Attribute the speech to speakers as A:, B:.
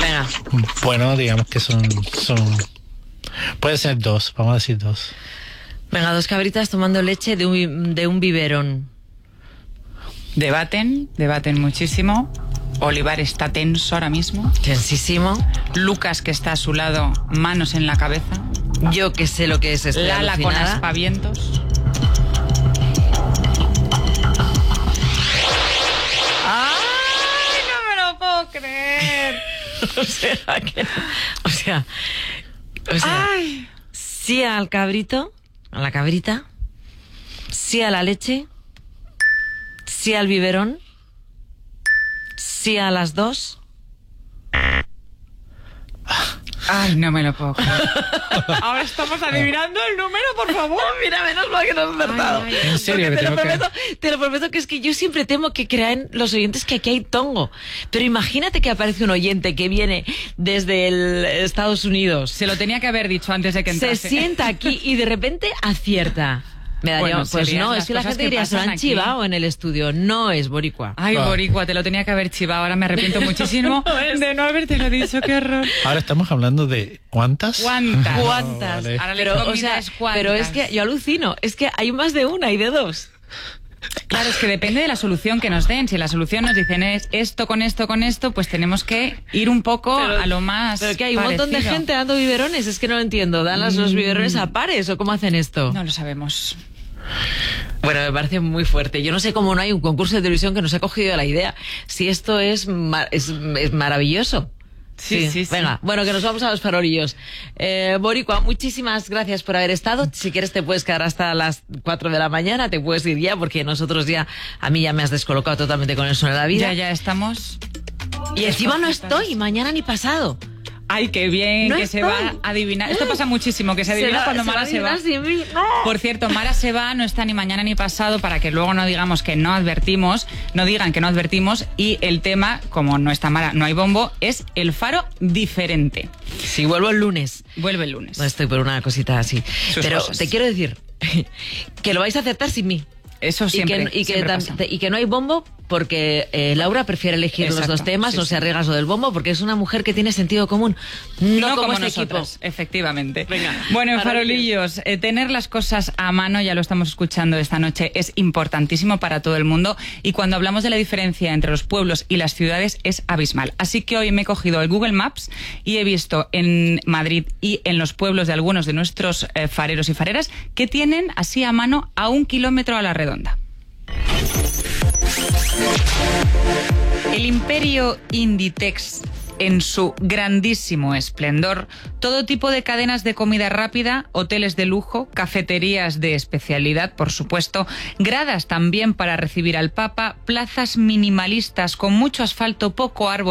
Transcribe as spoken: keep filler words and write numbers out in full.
A: Venga.
B: Bueno, digamos que son, son... Puede ser dos, vamos a decir dos.
A: Venga, dos cabritas tomando leche de un, de un biberón.
C: Debaten, debaten muchísimo. Olivar está tenso ahora mismo.
A: Tensísimo.
C: Lucas, que está a su lado, manos en la cabeza.
A: Yo que sé lo que es esto.
C: Lala
A: alucinada.
C: con aspavientos. ¡Ay, no me lo puedo creer!
A: o sea, que, o sea, o sea,
C: Ay.
A: sí al cabrito, a la cabrita, sí a la leche, sí al biberón, sí a las dos.
C: Ay, no me lo puedo creer. Ahora estamos adivinando el número, por favor.
A: Mira, menos mal que no has acertado.
C: Ay, ay,
B: En serio, que
A: te, lo
B: tengo que...
A: prometo, te lo prometo que es que yo siempre temo que crean los oyentes que aquí hay tongo. Pero imagínate que aparece un oyente que viene desde el Estados Unidos.
C: Se lo tenía que haber dicho antes de que
A: Se
C: entrase.
A: sienta aquí y de repente acierta. Me daría,
C: Bueno,
A: pues
C: serían
A: no,
C: las
A: es que la
C: cosas
A: gente
C: que
A: diría, se lo
C: pasan
A: han
C: aquí.
A: chivado en el estudio. No es boricua.
C: Ay,
B: Ah.
C: boricua, te lo tenía que haber chivado. Ahora me arrepiento muchísimo de no habértelo dicho. Qué horror.
B: Ahora estamos hablando de ¿cuántas?
C: ¿Cuántas?
A: ¿Cuántas?
B: vale.
C: Ahora la
A: Pero, o
C: incógnita
A: sea,
C: es cuántas.
A: pero es que yo alucino. Es que hay más de una y de dos.
C: Claro, es que depende de la solución que nos den. Si la solución nos dicen es esto con esto con esto, pues tenemos que ir un poco
A: Pero-
C: a lo más
A: Pero que hay un montón de
C: parecido.
A: gente dando biberones. Es que no lo entiendo. ¿Dan las, los biberones a pares o cómo hacen esto?
C: No lo sabemos.
A: Bueno, me parece muy fuerte. Yo no sé cómo no hay un concurso de televisión que nos ha cogido la idea. Si esto es, mar- es, es maravilloso.
C: Sí, sí, sí.
A: Venga, bueno, que nos vamos a los farolillos. Eh, Boricua, muchísimas gracias por haber estado. Si quieres te puedes quedar hasta las cuatro de la mañana, te puedes ir ya, porque nosotros ya, a mí ya me has descolocado totalmente con eso de la vida.
C: Ya, ya estamos.
A: Y encima no estoy, mañana ni pasado.
C: Ay, qué bien,
A: No
C: que se
A: estoy.
C: va a adivinar. Esto pasa muchísimo, que se adivina
A: va-
C: cuando
A: se va
C: Mara
A: a
C: se va.
A: adivinar sin mí. ¡No!
C: Por cierto, Mara se va, no está ni mañana ni pasado, para que luego no digamos que no advertimos, no digan que no advertimos. Y el tema, como no está Mara, no hay bombo, es el faro diferente.
A: Si vuelvo el lunes.
C: Vuelve el lunes.
A: No estoy por una cosita así.
C: Sus
A: Pero
C: cosas.
A: te quiero decir que lo vais a acertar sin mí.
C: Eso siempre,
A: y, que, y, que
C: siempre
A: tam-
C: pasa.
A: te- y que no hay bombo porque eh, Laura prefiere elegir
C: Exacto,
A: los dos temas,
C: sí,
A: no
C: sí.
A: se arriesga lo del bombo porque es una mujer que tiene sentido común. No,
C: No
A: como,
C: como
A: este
C: nosotras,
A: equipo.
C: efectivamente.
A: Venga,
C: Bueno, en
A: farolillos.
C: farolillos, eh, tener las cosas a mano, ya lo estamos escuchando esta noche, es importantísimo para todo el mundo, y cuando hablamos de la diferencia entre los pueblos y las ciudades es abismal. Así que hoy me he cogido el Google Maps y he visto en Madrid y en los pueblos de algunos de nuestros eh, fareros y fareras que tienen así a mano a un kilómetro a la redonda. El imperio Inditex, en su grandísimo esplendor, todo tipo de cadenas de comida rápida, hoteles de lujo, cafeterías de especialidad, por supuesto, gradas también para recibir al Papa, plazas minimalistas con mucho asfalto, poco árbol